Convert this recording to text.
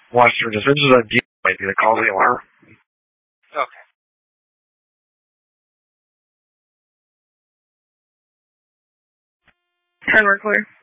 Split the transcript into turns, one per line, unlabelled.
Western, this is a deal, might be the call the alarm.
Okay.
And we're clear.